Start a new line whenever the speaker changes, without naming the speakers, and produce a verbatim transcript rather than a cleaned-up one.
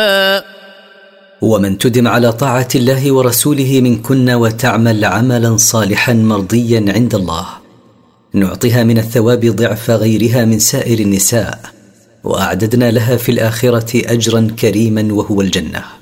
ومن تدم على طاعة الله ورسوله منكن وتعمل عملا صالحا مرضيا عند الله نعطيها من الثواب ضعف غيرها من سائر النساء، وأعددنا لها في الآخرة أجرا كريما وهو الجنة.